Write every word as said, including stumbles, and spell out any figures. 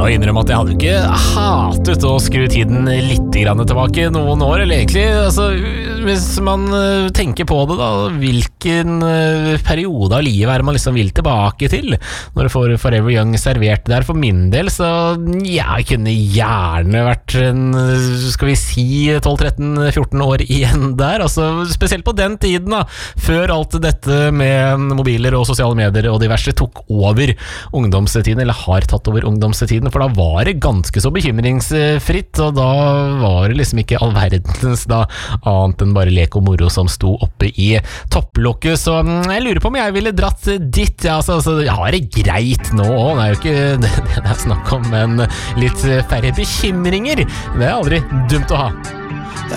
må innrømme at jeg hadde jo ikke hatet å skru tiden litt grann tilbake noen år, eller egentlig, altså, hvis man uh, tenker på det da, hvilken uh, periode av livet er man liksom vil tilbake til, når du får Forever Young servert der. For min del, så ja, jeg kunne gjerne vært en, skal vi si, tolv, tretten, fjorten år igjen der, altså, spesielt på den tiden da, før alt dette med mobiler og sosiale medier og diverse tok over ungdomstiden, eller har tatt over ungdomstiden, for da var det ganske så bekymringsfritt, og da var det liksom ikke all verdens da, annet enn bare lek og moro som sto oppe i topplokket. Så jeg lurer på om jeg ville dratt dit. Ja, altså, altså, jeg har det greit nå, det er jo ikke det det er snakk om, men litt færre bekymringer, det er aldri dumt å ha.